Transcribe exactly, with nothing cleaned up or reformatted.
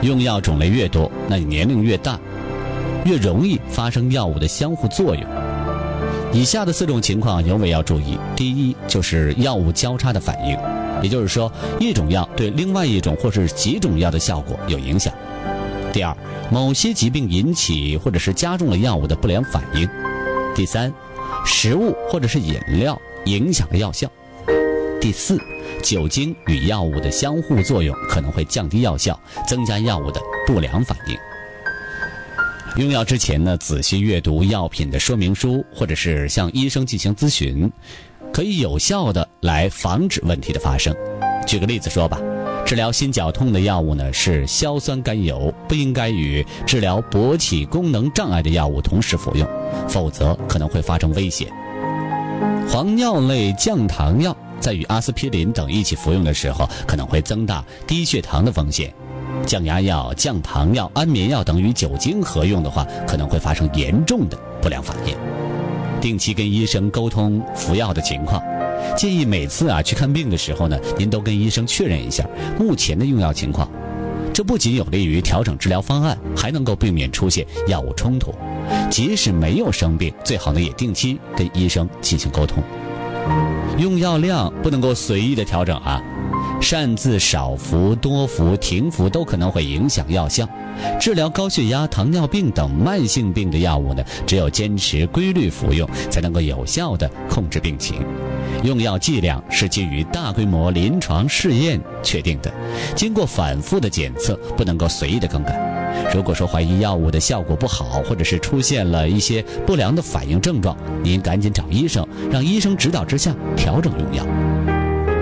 用药种类越多，那你年龄越大，越容易发生药物的相互作用。以下的四种情况尤为要注意。第一，就是药物交叉的反应，也就是说，一种药对另外一种或是几种药的效果有影响。第二，某些疾病引起或者是加重了药物的不良反应。第三，食物或者是饮料影响了药效。第四，酒精与药物的相互作用可能会降低药效，增加药物的不良反应。用药之前呢，仔细阅读药品的说明书，或者是向医生进行咨询，可以有效的来防止问题的发生。举个例子说吧，治疗心绞痛的药物呢是硝酸甘油，不应该与治疗勃起功能障碍的药物同时服用，否则可能会发生危险。黄尿类降糖药在与阿司匹林等一起服用的时候，可能会增大低血糖的风险。降压药、降糖药、安眠药等与酒精合用的话，可能会发生严重的不良反应。定期跟医生沟通服药的情况，建议每次啊去看病的时候呢，您都跟医生确认一下目前的用药情况。这不仅有利于调整治疗方案，还能够避免出现药物冲突。即使没有生病，最好呢也定期跟医生进行沟通。用药量不能够随意的调整啊，擅自少服、多服、停服都可能会影响药效。治疗高血压、糖尿病等慢性病的药物呢，只有坚持规律服用，才能够有效地控制病情。用药剂量是基于大规模临床试验确定的，经过反复的检测，不能够随意的更改。如果说怀疑药物的效果不好，或者是出现了一些不良的反应症状，您赶紧找医生，让医生指导之下调整用药。